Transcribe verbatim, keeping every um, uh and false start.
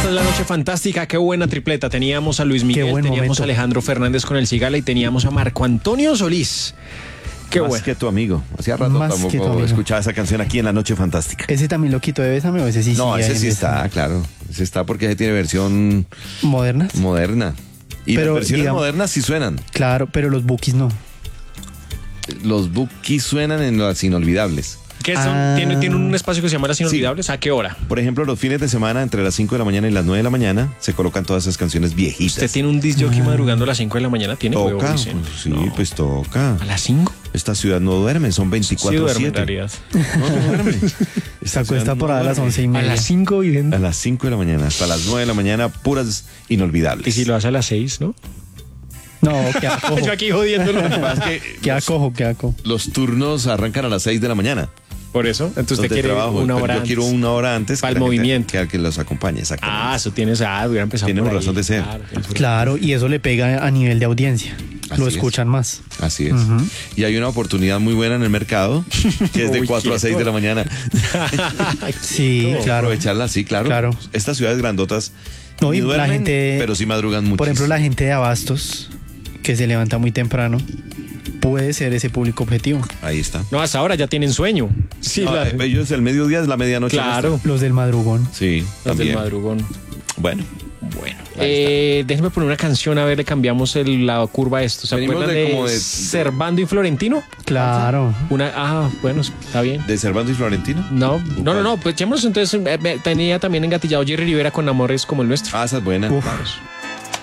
Esta es la noche fantástica, qué buena tripleta. Teníamos a Luis Miguel, teníamos momento. a Alejandro Fernández con el Cigala y teníamos a Marco Antonio Solís. Qué Más bueno. que tu amigo. Hacía rato Más tampoco escuchaba esa canción aquí en La Noche Fantástica. ¿Ese también lo quito de Bésame o ese sí? No, sí, ese sí está, Bésame. Claro. Ese está porque ese tiene versión... ¿Modernas? Moderna. Y pero, las versiones digamos, modernas sí suenan. Claro, pero los bookies no. Los bookies suenan en las inolvidables. ¿Qué son? Ah. ¿Tiene, ¿Tiene un espacio que se llama Las Inolvidables? Sí. ¿A qué hora? Por ejemplo, los fines de semana, entre las cinco de la mañana y las nueve de la mañana, se colocan todas esas canciones viejitas. ¿Usted tiene un disc jockey ah. madrugando a las cinco de la mañana? ¿Tiene Toca, huevo, pues, sí, no. pues toca. ¿A las cinco? Esta ciudad no duerme, son veinticuatro siete. Sí no, no duerme. Se acuesta por no a las once y media. A las cinco y A las cinco de la mañana, hasta las nueve de la mañana, puras inolvidables. ¿Y si lo hace a las seis, no? No, qué acojo. Yo aquí jodiéndolo. Qué acojo, qué acojo. Los turnos arrancan a las seis de la mañana. Por eso, entonces usted quiere trabajo, una hora yo antes. quiero una hora antes para el movimiento. Que, que los acompañe, exactamente. Ah, eso tienes, ah, hubiera empezado Tiene por razón ahí. de ser. Claro, claro, y eso le pega a nivel de audiencia. Así lo es. escuchan más. Así es. Uh-huh. Y hay una oportunidad muy buena en el mercado, que es de Uy, cuatro quieto. a seis de la mañana. Sí, claro. Aprovecharla, sí, claro. claro. Estas ciudades grandotas no, y duermen, la gente, pero sí madrugan mucho. Por ejemplo, la gente de Abastos, que se levanta muy temprano, puede ser ese público objetivo. Ahí está. No, hasta ahora ya tienen sueño. Sí, no, la... ellos el mediodía es la medianoche. Claro. Los del madrugón. Sí, Los también. del madrugón. Bueno. Bueno. Eh, déjenme poner una canción, a ver, le cambiamos el, la curva a esto. ¿Se Venimos acuerdan de de, como de- Servando y Florentino? Claro. Una, ah, bueno, está bien. ¿De Servando y Florentino? No, no, no, no, pues echémonos entonces. eh, Tenía también engatillado Jerry Rivera con Amores como el nuestro. Ah, esa es buena. Uf. Claro.